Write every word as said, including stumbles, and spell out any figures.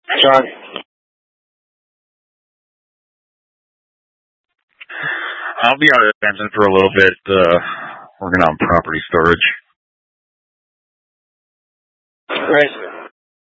John. I'll be out of Benson for a little bit, uh, working on property storage. Right.